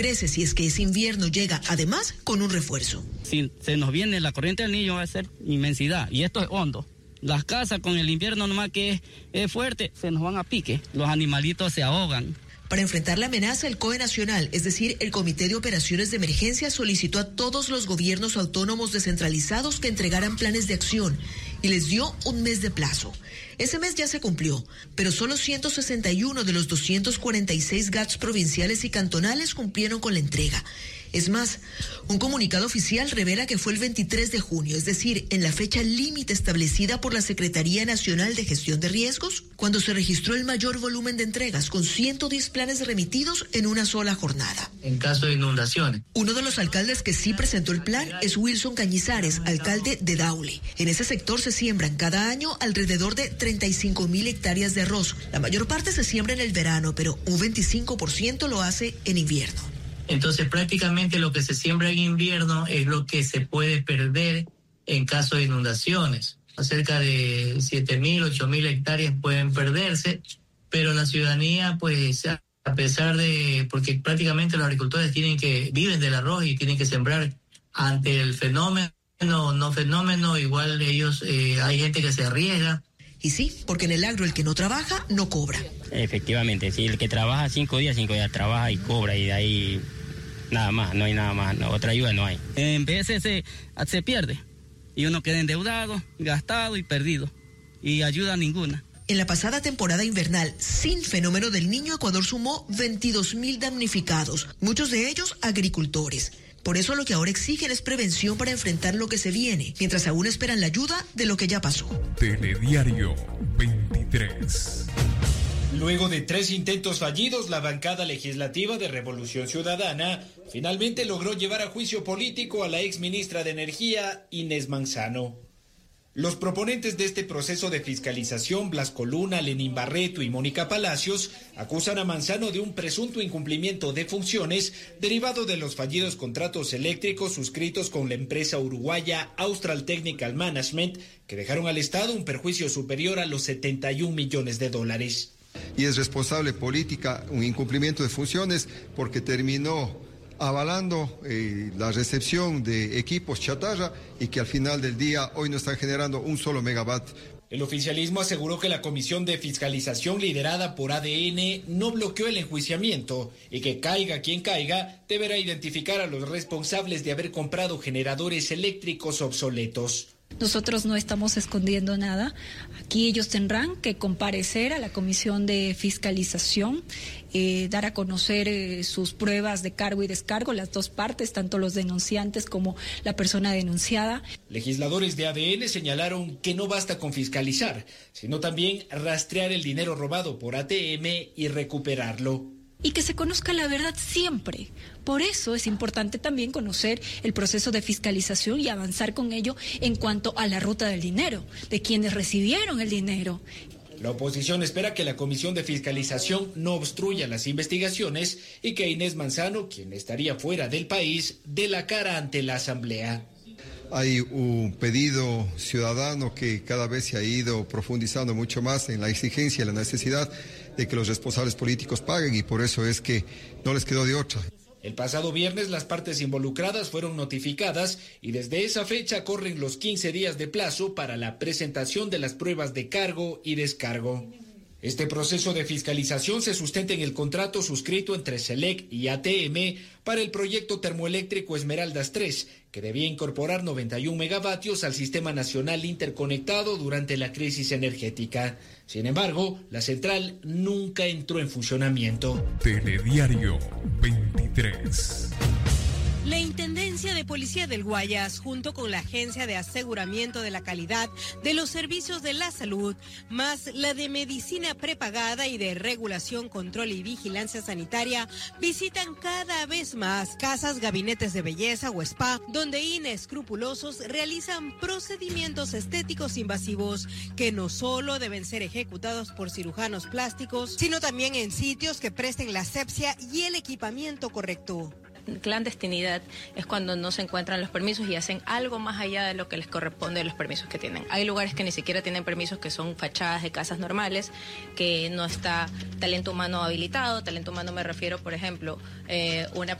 crece si es que ese invierno llega además con un refuerzo. Si se nos viene la corriente del Niño va a ser inmensidad y esto es hondo. Las casas con el invierno nomás que es fuerte se nos van a pique, los animalitos se ahogan. Para enfrentar la amenaza, el COE Nacional, es decir, el Comité de Operaciones de Emergencia, solicitó a todos los gobiernos autónomos descentralizados que entregaran planes de acción y les dio un mes de plazo. Ese mes ya se cumplió, pero solo 161 de los 246 GATS provinciales y cantonales cumplieron con la entrega. Es más, un comunicado oficial revela que fue el 23 de junio, es decir, en la fecha límite establecida por la Secretaría Nacional de Gestión de Riesgos, cuando se registró el mayor volumen de entregas, con 110 planes remitidos en una sola jornada. En caso de inundaciones. Uno de los alcaldes que sí presentó el plan es Wilson Cañizares, alcalde de Daule. En ese sector se siembran cada año alrededor de 35.000 hectáreas de arroz. La mayor parte se siembra en el verano, pero un 25% lo hace en invierno. Entonces prácticamente lo que se siembra en invierno es lo que se puede perder en caso de inundaciones. Cerca de 7.000, 8.000 hectáreas pueden perderse, pero la ciudadanía pues a pesar de, porque prácticamente los agricultores viven del arroz y tienen que sembrar ante el fenómeno, no fenómeno, igual ellos, hay gente que se arriesga. Y sí, porque en el agro el que no trabaja no cobra. Efectivamente, sí, el que trabaja 5 días trabaja y cobra y de ahí nada más, no hay nada más, no, otra ayuda no hay. En veces se pierde y uno queda endeudado, gastado y perdido y ayuda ninguna. En la pasada temporada invernal, sin fenómeno del Niño, Ecuador sumó 22.000 damnificados, muchos de ellos agricultores. Por eso lo que ahora exigen es prevención para enfrentar lo que se viene, mientras aún esperan la ayuda de lo que ya pasó. Telediario 23. Luego de 3 intentos fallidos, la bancada legislativa de Revolución Ciudadana finalmente logró llevar a juicio político a la exministra de Energía, Inés Manzano. Los proponentes de este proceso de fiscalización, Blas Coluna, Lenín Barreto y Mónica Palacios, acusan a Manzano de un presunto incumplimiento de funciones derivado de los fallidos contratos eléctricos suscritos con la empresa uruguaya Austral Technical Management, que dejaron al Estado un perjuicio superior a los 71 millones de dólares. Y es responsable política un incumplimiento de funciones porque terminó avalando la recepción de equipos chatarra y que al final del día hoy no están generando un solo megawatt. El oficialismo aseguró que la comisión de fiscalización liderada por ADN no bloqueó el enjuiciamiento y que caiga quien caiga, deberá identificar a los responsables de haber comprado generadores eléctricos obsoletos. Nosotros no estamos escondiendo nada. Aquí ellos tendrán que comparecer a la comisión de fiscalización, dar a conocer sus pruebas de cargo y descargo, las dos partes, tanto los denunciantes como la persona denunciada. Legisladores de ADN señalaron que no basta con fiscalizar, sino también rastrear el dinero robado por ATM y recuperarlo. Y que se conozca la verdad siempre. Por eso es importante también conocer el proceso de fiscalización y avanzar con ello en cuanto a la ruta del dinero, de quienes recibieron el dinero. La oposición espera que la comisión de fiscalización no obstruya las investigaciones y que Inés Manzano, quien estaría fuera del país, dé la cara ante la Asamblea. Hay un pedido ciudadano que cada vez se ha ido profundizando mucho más en la exigencia y la necesidad de que los responsables políticos paguen y por eso es que no les quedó de otra. El pasado viernes las partes involucradas fueron notificadas y desde esa fecha corren los 15 días de plazo para la presentación de las pruebas de cargo y descargo. Este proceso de fiscalización se sustenta en el contrato suscrito entre SELEC y ATM para el proyecto termoeléctrico Esmeraldas 3, que debía incorporar 91 megavatios al Sistema Nacional Interconectado durante la crisis energética. Sin embargo, la central nunca entró en funcionamiento. Telediario 23. La Intendencia de Policía del Guayas, junto con la Agencia de Aseguramiento de la Calidad de los Servicios de la Salud, más la de Medicina Prepagada y de Regulación, Control y Vigilancia Sanitaria, visitan cada vez más casas, gabinetes de belleza o spa, donde inescrupulosos realizan procedimientos estéticos invasivos que no solo deben ser ejecutados por cirujanos plásticos, sino también en sitios que presten la asepsia y el equipamiento correcto. Clandestinidad es cuando no se encuentran los permisos y hacen algo más allá de lo que les corresponde de los permisos que tienen. Hay lugares que ni siquiera tienen permisos, que son fachadas de casas normales, que no está talento humano habilitado. Talento humano me refiero, por ejemplo, una